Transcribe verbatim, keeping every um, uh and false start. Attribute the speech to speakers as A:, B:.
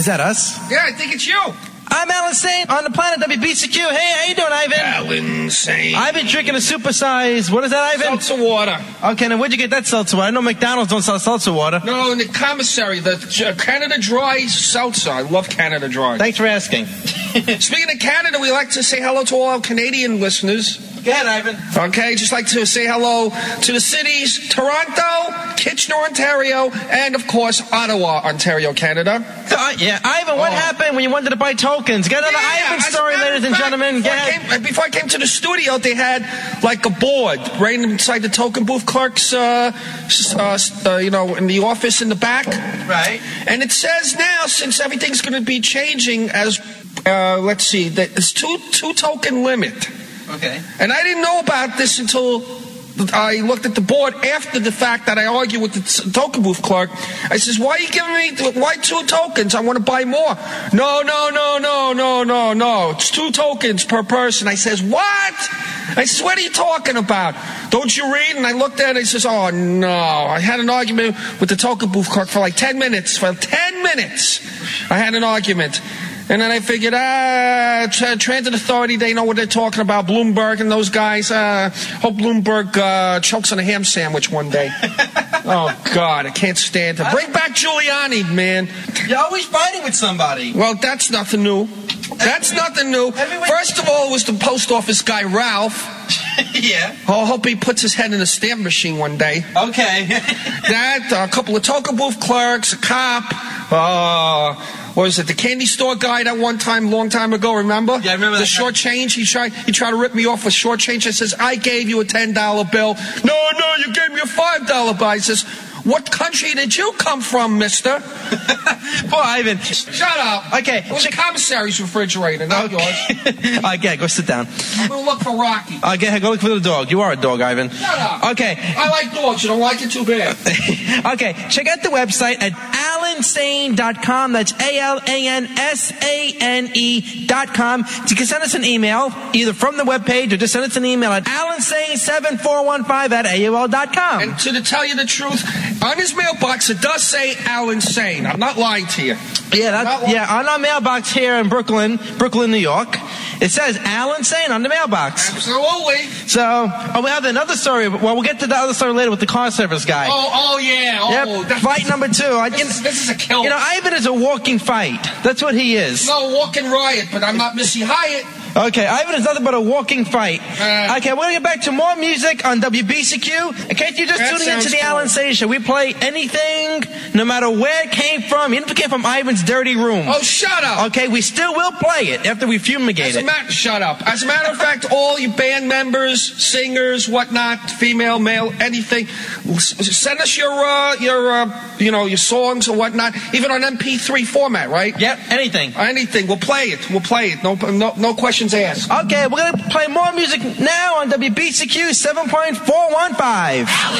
A: Is that us?
B: Yeah, I think it's you.
A: I'm Alan Sane on the planet W B C Q. Hey, how you doing, Ivan?
B: Alan Sane.
A: I've been drinking a supersize. What is that, Ivan?
B: Seltzer water.
A: Okay, now where'd you get that seltzer water? I know McDonald's don't sell seltzer water.
B: No, in the commissary, the Canada Dry seltzer. I love Canada Dry.
A: Thanks for asking.
B: Speaking of Canada, we like to say hello to all our Canadian listeners.
A: Go ahead, Ivan.
B: Okay, just like to say hello to the cities Toronto, Kitchener, Ontario, and, of course, Ottawa, Ontario, Canada.
A: Uh, yeah, Ivan, what
B: oh.
A: happened when you wanted to buy tokens? Get another
B: yeah,
A: Ivan story, ladies and
B: fact,
A: gentlemen.
B: Before,
A: Get
B: I came, before I came to the studio, they had, like, a board right inside the token booth clerk's, uh, uh, uh, you know, in the office in the back.
A: Right.
B: And it says now, since everything's going to be changing as, uh, let's see, that it's two, two token limit.
A: Okay.
B: And I didn't know about this until I looked at the board after the fact that I argued with the token booth clerk. I says, why are you giving me, why two tokens? I want to buy more. No, no, no, no, no, no, no. It's two tokens per person. I says, what? I says, what are you talking about? Don't you read? And I looked at it and I says, oh, no. I had an argument with the token booth clerk for like ten minutes. For ten minutes, I had an argument. And then I figured, ah, tra- Transit Authority, they know what they're talking about. Bloomberg and those guys. Uh, hope Bloomberg uh, chokes on a ham sandwich one day. Oh, God, I can't stand it. Bring back Giuliani, man.
A: You're always fighting with somebody.
B: Well, that's nothing new. That's nothing new. First of all, it was the post office guy, Ralph.
A: Yeah.
B: Oh, I hope he puts his head in a stamp machine one day.
A: Okay.
B: That, uh, a couple of token booth clerks, a cop, uh... what was it, the candy store guy that one time, long time ago, remember?
A: Yeah, I remember
B: the
A: that.
B: The short change, he tried, he tried to rip me off with short change. I says, I gave you a ten dollar bill. No, no, you gave me a five dollar bill. I says, what country did you come from, mister?
A: Poor Ivan.
B: Shut up.
A: Okay.
B: It was the commissary's refrigerator, not
A: okay.
B: yours.
A: Okay, go sit down.
B: I'm going to look for Rocky.
A: Okay, go look for the dog. You are a dog, Ivan.
B: Shut up.
A: Okay.
B: I like dogs. You don't like it too bad.
A: Okay, check out the website at alan sane dot com. That's A L A N S A N E dot com. You can send us an email, either from the webpage or just send us an email at alan sane seven four one five at A O L dot com.
B: And to, to tell you the truth, on his mailbox, it does say Alan Sane. I'm not lying to you.
A: Yeah, that, yeah. On our mailbox here in Brooklyn, Brooklyn, New York, it says Alan Sane on the mailbox.
B: Absolutely.
A: So, oh, we have another story. Well, we'll get to the other story later with the car service guy.
B: Oh, oh yeah. Oh,
A: yep.
B: that's,
A: Fight number two. I,
B: this,
A: you,
B: is, this is a killer.
A: You know, Ivan is a walking fight. That's what he is.
B: No, walking riot, but I'm not Missy Hyatt.
A: Okay, Ivan is nothing but a walking fight.
B: Uh,
A: okay, we're going to get back to more music on W B C Q. In case you're just tuning into the
B: cool.
A: Alan Sane Show, we play anything, no matter where it came from. Even if it came from Ivan's dirty room.
B: Oh, shut up.
A: Okay, we still will play it after we fumigate
B: As a
A: it.
B: matter, shut up. As a matter of fact, all you band members, singers, whatnot, female, male, anything, send us your, uh, your, uh, you know, your songs or whatnot, even on M P three format, right?
A: Yep, anything.
B: Anything. We'll play it. We'll play it. No, no, no questions asked.
A: Okay, we're going to play more music now on W B C Q seven point four one five.